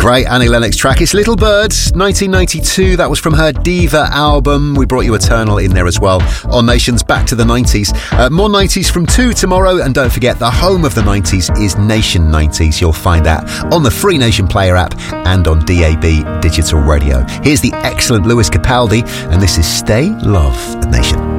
Great Annie Lennox track. It's Little Bird, 1992. That was from her Diva album. We brought you Eternal in there as well. On Nation's Back to the 90s. More 90s from 2 tomorrow. And don't forget, the home of the 90s is Nation 90s. You'll find that on the Free Nation Player app and on DAB Digital Radio. Here's the excellent Lewis Capaldi, and this is Stay Love Nation.